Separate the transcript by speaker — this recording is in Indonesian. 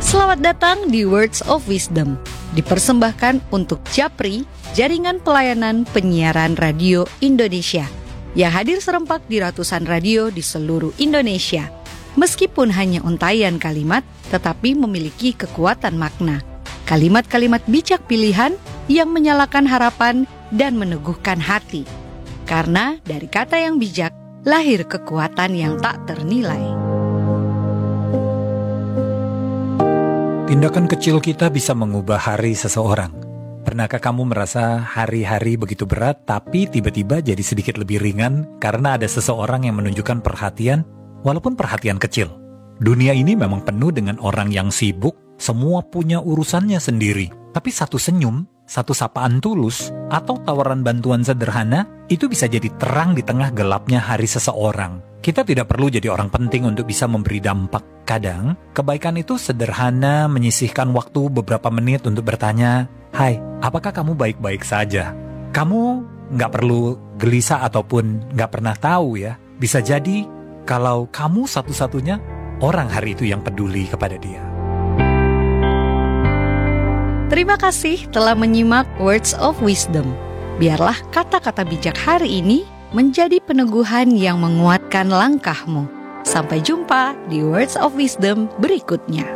Speaker 1: Selamat datang di Words of Wisdom, dipersembahkan untuk Japri, Jaringan Pelayanan Penyiaran Radio Indonesia, yang hadir serempak di ratusan radio di seluruh Indonesia. Meskipun hanya untayan kalimat, tetapi memiliki kekuatan makna. Kalimat-kalimat bijak pilihan yang menyalakan harapan dan meneguhkan hati. Karena dari kata yang bijak, lahir kekuatan yang tak ternilai.
Speaker 2: Tindakan kecil kita bisa mengubah hari seseorang. Pernahkah kamu merasa hari-hari begitu berat, tapi tiba-tiba jadi sedikit lebih ringan karena ada seseorang yang menunjukkan perhatian, walaupun perhatian kecil? Dunia ini memang penuh dengan orang yang sibuk, semua punya urusannya sendiri. Tapi satu senyum, satu sapaan tulus, atau tawaran bantuan sederhana, itu bisa jadi terang di tengah gelapnya hari seseorang. Kita tidak perlu jadi orang penting untuk bisa memberi dampak. Kadang, kebaikan itu sederhana, menyisihkan waktu beberapa menit untuk bertanya, "Hai, apakah kamu baik-baik saja?" Kamu nggak perlu gelisah ataupun nggak pernah tahu ya. Bisa jadi kalau kamu satu-satunya orang hari itu yang peduli kepada dia.
Speaker 1: Terima kasih telah menyimak Words of Wisdom. Biarlah kata-kata bijak hari ini menjadi peneguhan yang menguatkan langkahmu. Sampai jumpa di Words of Wisdom berikutnya.